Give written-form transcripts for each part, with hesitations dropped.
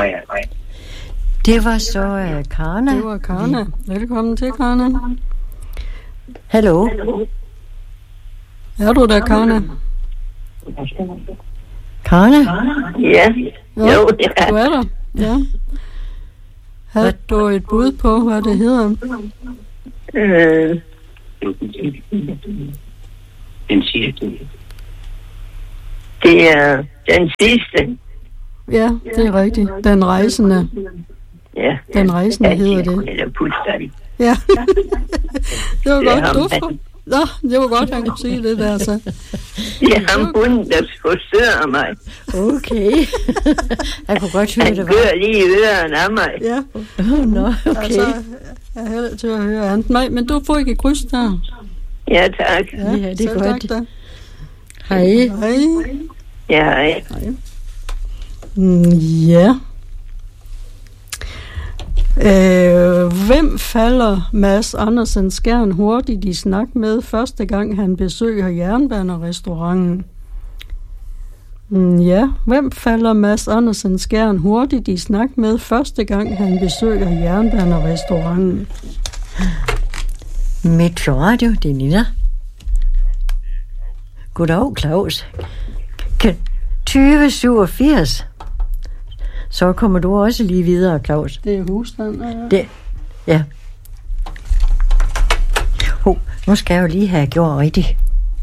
Det var så Karna. Det var Karna. Velkommen til, Karna. Hallo. Er du der, Karna? Karna? Ja. Jo, ja. Du er der? Ja. Har du et bud på, hvad det hedder? Den sidste. Det er den sidste. Ja, det er rigtigt. Den rejsende. Ja. Den rejsende hedder det. Det er fuldstændig. Ja. Det var Det er godt, ham, du fra. Nå, det var godt, han kunne sige det der, så. Det er ham hunden, der forsøger mig. Okay. Jeg kunne godt høre, Han det var. kører lige i ørerne af mig. Ja, Nå, okay. altså, jeg er heller til at høre andet. Nej, men du får ikke kryds der. Ja, tak. Ja, det er selv godt. Tak, da. Hej. Hej. Ja, hej. Ja. Hvem falder Mads Andersen Skjern hurtigt i snak med første gang han besøger Jernbanerestauranten? Ja, hvem falder Mads Andersen Skjern hurtigt i snak med første gang han besøger Jernbanerestauranten? Metro Radio, det er Nina. Goddag, Claus. 2087. Så kommer du også lige videre, Claus. Det er husstand, ja. Det, ja. Nu skal jeg jo lige have gjort rigtigt.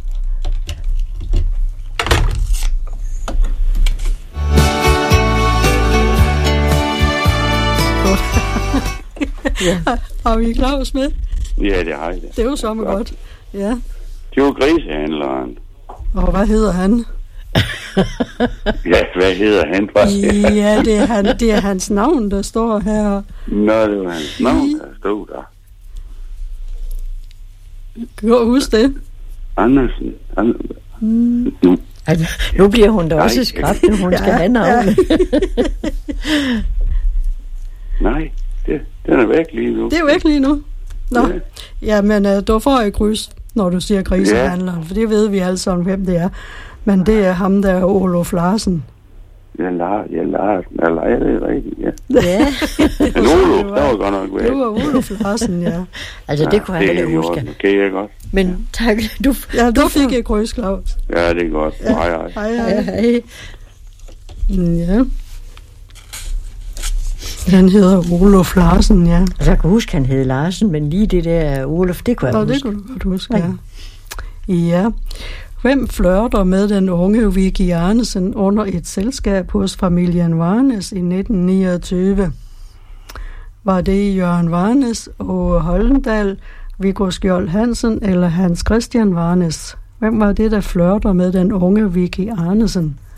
Ja. Har vi Claus med? Ja, det har jeg. Det er jo så godt. Ja. Det var grisehandleren. Og hvad hedder han? Ja, hvad hedder han? Ja, det er hans navn, der står her. Nå, det var hans navn, der stod der. Kan du huske det? Andersen. Altså, nu bliver hun da også skræbt, når hun skal have navnet. Nej, den er væk lige nu. Det er væk lige nu. Nå, ja, men du får et kryds, når du siger grisehandleren, for det ved vi alle sammen, hvem det er. Men det er ham, der er Olof Larsen. Jeg leger det rigtigt, ja. Ja. Men Olof, der var godt nok væk. Det var Olof Larsen, ja. Altså, det kunne han heller huske. Det kan jeg godt. Men tak, du fik et kryds, Claus. Ja, det er godt. Ja. Hej. Hej. Ja. Han hedder Olof Larsen, ja. Altså, jeg kan huske, han hed Larsen, men lige det der Olof, det kunne jeg huske. Det kunne du godt huske, ja. Ja. Hvem flørter med den unge Vicky Arnesen under et selskab hos familien Varnes i 1929? Var det Jørgen Varnes, Åge Holdendal, Viggo Skjold Hansen eller Hans Christian Varnes? Hvem var det, der flørter med den unge Vicky Arnesen